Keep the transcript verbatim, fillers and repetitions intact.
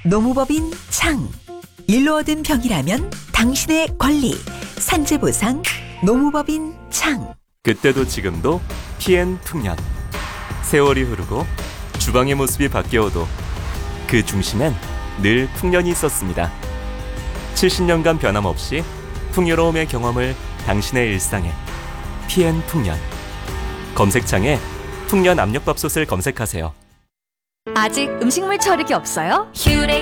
노무법인 창. 일로 얻은 병이라면 당신의 권리. 산재보상 노무법인 창. 그때도 지금도 피엔 풍년. 세월이 흐르고 주방의 모습이 바뀌어도 그 중심엔 늘 풍년이 있었습니다. 칠십 년간 변함없이 풍요로움의 경험을 당신의 일상에. 피엔 풍년. 검색창에 풍년 압력밥솥을 검색하세요. 아직 음식물 처리기 없어요? 큐렉